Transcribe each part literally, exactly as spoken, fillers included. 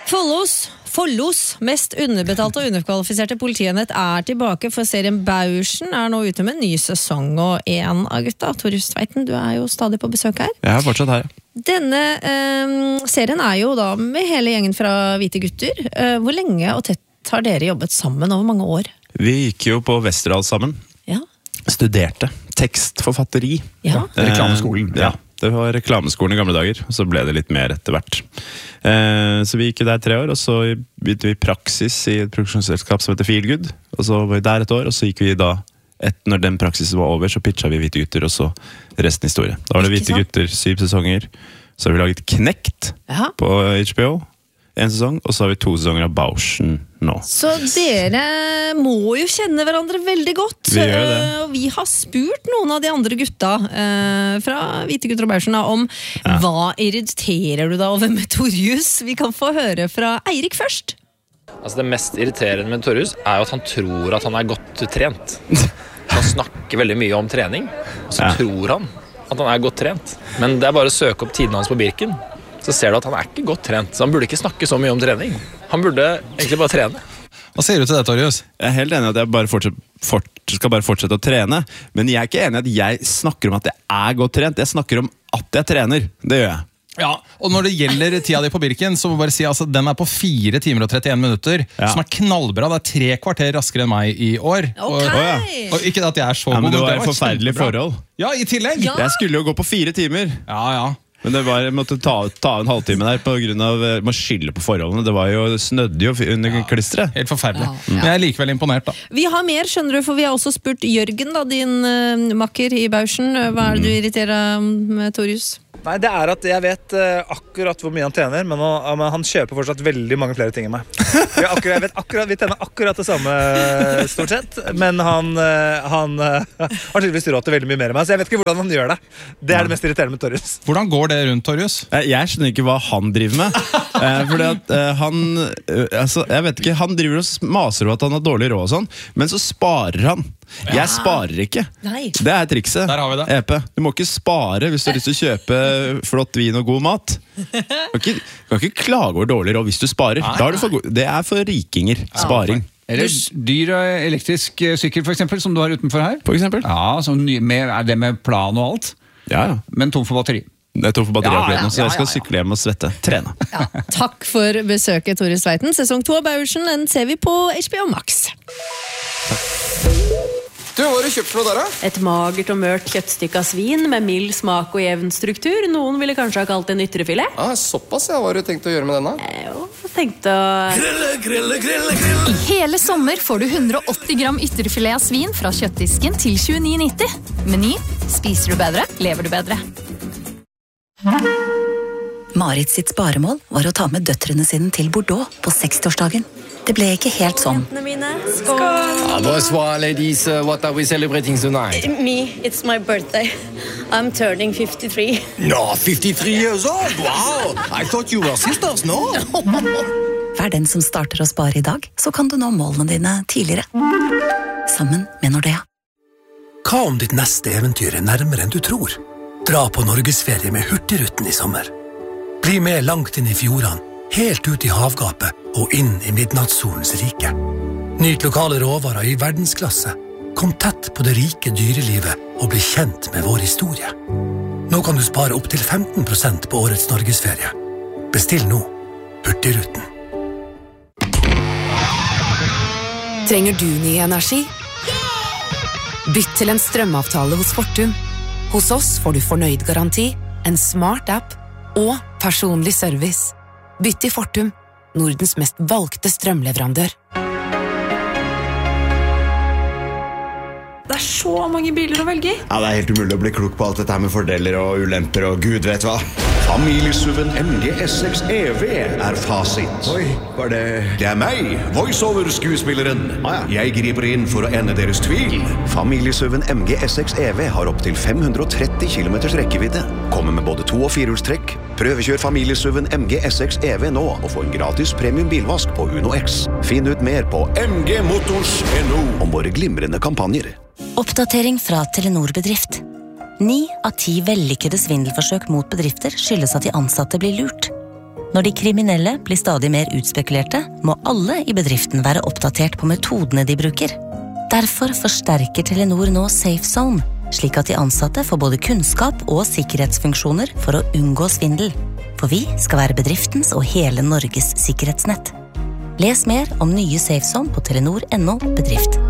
Follos, Follos mest underbetalte og underkvalifiserte politienhet er tilbake, for serien Bauersen er nå ute med en ny sesong, og en av gutta, Torjus Tveiten, du er jo stadig på besøk her. Jeg er fortsatt her. Denne eh, serien er jo da med hele gjengen fra Hvite gutter. Eh, hvor lenge og tett har dere jobbet sammen over mange år? Vi gikk jo på Westerdal sammen. Ja. Studerte tekstforfatteri. Ja. Reklameskolen. Ja, det var reklameskolen i gamle dager, og så ble det litt mer etter hvert. Eh, så vi gikk der tre år, og så begynte vi praksis i et produksjonsselskap som heter Feelgood, og så var vi der et år, og så gikk vi da, et, når den praksisen var over, så pitcha vi Hvite gutter, og så resten historie. Da var det Hvite gutter, syv sesonger, så har vi laget Knekt Ja. på H B O, en sesong, og så har vi to sesonger av Bauersen nå. Så dere må jo kjenne hverandre veldig godt. Vi gjør det. Eh, Og vi har spurt noen av de andre gutta eh, fra Hvite gutter og Bauersen da, om Ja. hva irriterer du deg over med Torjus? Vi kan få høre fra Eirik først. Altså, det mest irriterende med Torjus er jo at han tror at han er godt trent. Han snakker veldig mye om trening, og så Ja. tror han at han er godt trent. Men det er bare å søke opp tidene hans på Birken, så ser du at han er ikke godt trent. Så han burde ikke snakke så mye om trening. Han burde egentlig bare trene. Hva sier du til det, Torjus? Jeg er helt enig i at jeg bare fortsatt, fort, skal bare fortsette å trene, men jeg er ikke enig i at jeg snakker om at jeg er godt trent. Jeg snakker om at jeg trener. Det gjør jeg. Ja, og når det gjelder tida di på Birken, så må jeg bare si altså, den er på fire timer og trettien minutter, Ja. som er knallbra. Det er tre kvarter raskere enn meg i år. Ok! Og, og ikke at jeg er så Ja, men god, det var men et forferdelig kjempebra. forhold. Ja, i tillegg. Ja. Jeg skulle jo gå på fire timer, Ja, ja. men det var, jeg måtte ta, ta en halvtime der på grunn av, jeg må skylde på forholdene. Det var jo, snødde jo under klistret. Helt forferdelig. Ja. Men jeg er likevel imponert, da. Vi har mer, skjønner du, for vi har også spurt Jørgen, da, din uh, makker i Bauersen. Hva er det du irriterer med Torjus? Nei, det er at jeg vet uh, akkurat hvor mye han tjener, men han, men han kjøper fortsatt veldig mange flere ting enn meg. Vi, akkurat, jeg vet akkurat, vi tjener akkurat det samme, stort sett, men han, uh, han uh, har tydeligvis råd til veldig mye mer enn meg, så jeg vet ikke hvordan han gjør det. Det er det mest irriterende med Torjus. Hvordan går det rundt, Torjus? Jeg, jeg skjønner ikke hva han driver med. Eh, fordi at eh, han eh, altså, jeg vet ikke, han driver og maser om at han har dårlig råd og sånn, men så sparer han. Jeg sparer ikke. Nei. Det er trikset. Der har vi det. Epe. Du må ikke spare hvis du har lyst til å kjøpe flott vin og god mat. Du kan ikke, du kan ikke klage over dårlig råd hvis du sparer. Da er du for god. Det er for rikinger. Sparing. Eller dyr og elektrisk eh, sykkel for eksempel, som du har utenfor her. For eksempel. Ja, som ny- med, er det med plan og alt, Ja, ja. men tom for batteri. Det er tom for batteri Ja, akkurat nå, ja, så jeg ja, skal ja, ja. sykle hjem og svette. Trene. Ja, takk for besøket, Torjus Tveiten. Sesong to av Bauersen, den ser vi på H B O Max. Du, hva har du kjøpt for noe der, da? Et magert og mørkt kjøttstykke av svin med mild smak og jevn struktur. Noen ville kanskje ha kalt det en ytrefilet. Ah, såpass, ja. Hva har du tenkt å gjøre med denne? Jo, tenkte å... I hele sommer får du hundre og åtti gram ytterfilet av svin fra kjøttdisken til tjueni nitti. Meny. Spiser du bedre, lever du bedre. Marit sitt sparemål var å ta med døtrene sine til Bordeaux på sekstiårsdagen. Det ble ikke helt sånn. Ah, bonsoir, ladies. Uh, what are we celebrating tonight? Me, it's my birthday. I'm turning fifty-three. No, fifty-three years old. Wow. I thought you were sisters, no? Vær den som starter å spare i dag, så kan du nå målene dine tidligere. Sammen med Nordea. Hva om ditt neste eventyr er nærmere enn du tror? Dra på Norgesferie med Hurtigruten i sommer. Bli med langt inn i fjordene, helt ut i havgapet og inn i midnattssolens rike. Nyt lokale råvarer i verdensklasse. Kom tett på det rike dyrelivet og bli kjent med vår historie. Nå kan du spare opp til femten prosent på årets Norgesferie. Bestill nå. Hurtigruten. Trenger du ny energi? Bytt til en strømavtale hos Fortum. Hos oss får du fornøyd garanti, en smart app og personlig service. Bytt til Fortum, Nordens mest valgte strømleverandør. Det er så mange biler å velge i. Ja, det er helt umulig å bli klok på alt dette her med fordeler og ulemper og gud vet hva. Familiesuven M G S seks E V er fasit. Oi, var det... Det er meg, voiceover-skuespilleren. Ah, ja. Jeg griper inn for å ende deres tvil. Familiesuven M G S seks E V har opp til fem hundre og tretti kilometers rekkevidde. Kommer med både to- og firehjulstrekk. Prøvekjør familiesuven M G S seks E V nå og få en gratis premium bilvask på Uno X. Finn ut mer på m g motors punktum no om våre glimrende kampanjer. Oppdatering fra Telenor Bedrift. Ni av ti vellykkede svindelforsøk mot bedrifter skyldes at de ansatte blir lurt. Når de kriminelle blir stadig mer utspekulerte, må alle i bedriften være oppdatert på metodene de bruker. Derfor forsterker Telenor nå Safe Zone, slik at de ansatte får både kunnskap og sikkerhetsfunksjoner for å unngå svindel. For vi skal være bedriftens og hele Norges sikkerhetsnett. Les mer om nye Safe Zone på telenor punktum no bedrift.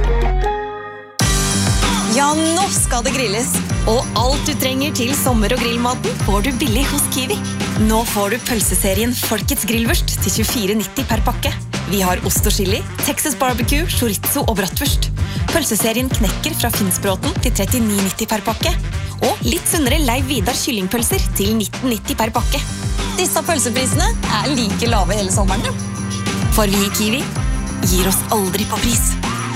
Ja, nå skal det grilles. Og alt du trenger til sommer- og grillmaten får du billig hos Kiwi. Nå får du pølseserien Folkets grillvurst til tjuefire nitti per pakke. Vi har ost og chili, Texas barbecue, chorizo og bratwurst. Pølseserien Knekker fra Finnsbråten til trettini nitti per pakke. Og litt sunnere Leiv Vidar kyllingpølser til nitten nitti per pakke. Disse pølseprisene er like lave hele sommeren. For vi i Kiwi gir oss aldri på pris.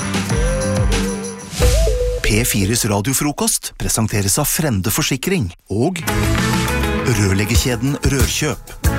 P fires radiofrokost presenteres av Frende Forsikring og rørleggerkjeden Rørkjøp.